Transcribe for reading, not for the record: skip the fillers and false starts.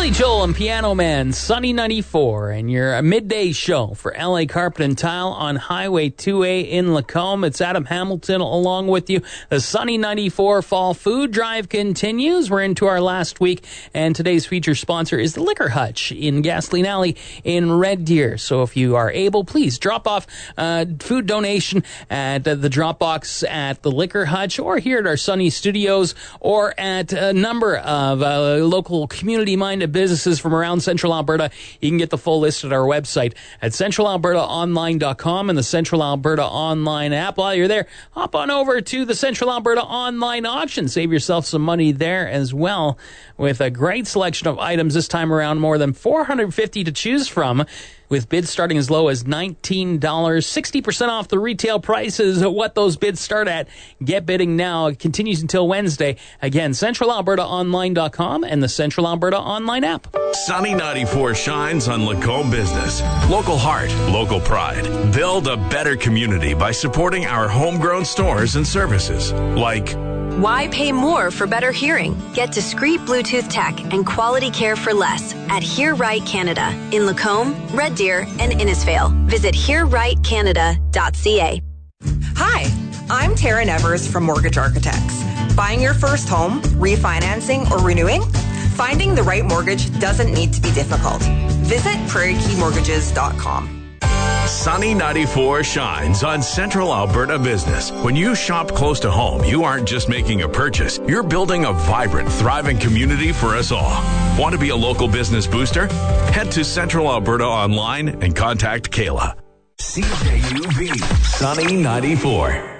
Billy Joel and Piano Man, Sunny 94, and your midday show for LA Carpet and Tile on Highway 2A in Lacombe. It's Adam Hamilton along with you. The Sunny 94 Fall Food Drive continues. We're into our last week, and today's feature sponsor is the Liquor Hutch in Gasoline Alley in Red Deer. So if you are able, please drop off food donation at the drop box at the Liquor Hutch, or here at our Sunny Studios, or at a number of local community-minded businesses from around Central Alberta. You can get the full list at our website at centralalbertaonline.com and the Central Alberta Online app. While you're there, hop on over to the Central Alberta Online auction. Save yourself some money there as well, with a great selection of items this time around, more than 450 to choose from, with bids starting as low as $19, 60% off the retail prices of what those bids start at. Get bidding now. It continues until Wednesday. Again, centralalbertaonline.com and the Central Alberta Online app. Sunny 94 shines on Lacombe business. Local heart, local pride. Build a better community by supporting our homegrown stores and services. Like, why pay more for better hearing? Get discreet Bluetooth tech and quality care for less at Hear Right Canada in Lacombe, Red Deer, and Innisfail. Visit hearrightcanada.ca. Hi, I'm Tara Nevers from Mortgage Architects. Buying your first home, refinancing, or renewing? Finding the right mortgage doesn't need to be difficult. Visit prairiekey.mortgages.com. Sunny 94 shines on Central Alberta business. When you shop close to home, you aren't just making a purchase. You're building a vibrant, thriving community for us all. Want to be a local business booster? Head to Central Alberta Online and contact Kayla. CJUV Sunny 94.